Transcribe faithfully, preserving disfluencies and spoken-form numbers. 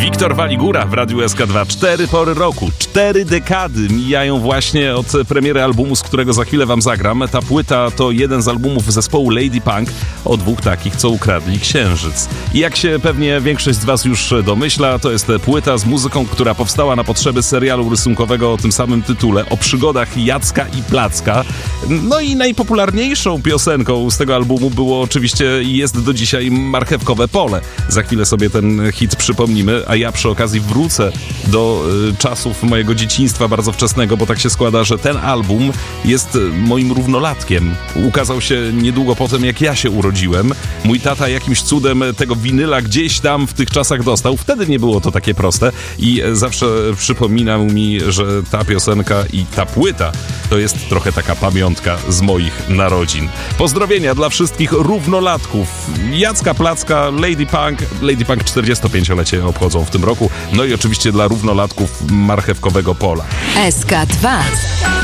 Wiktor Waligura w Radiu S K dwa. Cztery pory roku, cztery dekady mijają właśnie od premiery albumu, z którego za chwilę wam zagram. Ta płyta to jeden z albumów zespołu Lady Punk, o dwóch takich, co ukradli księżyc. I jak się pewnie większość z was już domyśla, to jest płyta z muzyką, która powstała na potrzeby serialu rysunkowego o tym samym tytule, o przygodach Jacka i Placka. No i najpopularniejszą piosenką z tego albumu było oczywiście i jest do dzisiaj Marchewkowe Pole. Za chwilę sobie ten hit przypomnimy, a ja przy okazji wrócę do y, czasów mojego dzieciństwa bardzo wczesnego, bo tak się składa, że ten album jest moim równolatkiem. Ukazał się niedługo po tym, jak ja się urodziłem. Mój tata jakimś cudem tego winyla gdzieś tam w tych czasach dostał. Wtedy nie było to takie proste i zawsze przypominał mi, że ta piosenka i ta płyta to jest trochę taka pamiątka z moich narodzin. Pozdrowienia dla wszystkich równolatków Jacka, Placka, Lady Punk. Lady Punk czterdziestopięciolecie obchodzą w tym roku. No i oczywiście dla równolatków Marchewkowego Pola. S K dwa.